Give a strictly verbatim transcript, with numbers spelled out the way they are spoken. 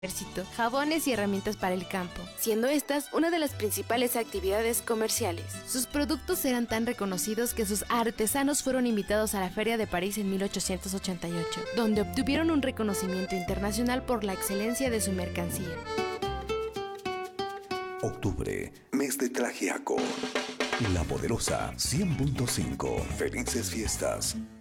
ejército, jabones y herramientas para el campo, siendo estas una de las principales actividades comerciales. Sus productos eran tan reconocidos que sus artesanos fueron invitados a la Feria de París en mil ochocientos ochenta y ocho, donde obtuvieron un reconocimiento internacional por la excelencia de su mercancía. Octubre, mes de Tlaxiaco. La Poderosa cien punto cinco. Felices fiestas.